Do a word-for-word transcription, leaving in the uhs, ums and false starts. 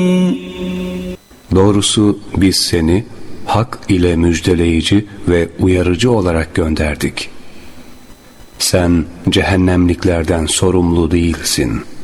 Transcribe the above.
Doğrusu biz seni hak ile müjdeleyici ve uyarıcı olarak gönderdik. Sen cehennemliklerden sorumlu değilsin.